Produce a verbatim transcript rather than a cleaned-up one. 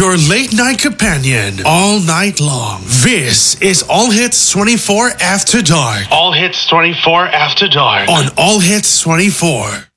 your late night companion all night long. This is All Hits twenty-four After Dark. All Hits twenty-four After Dark on All Hits twenty-four.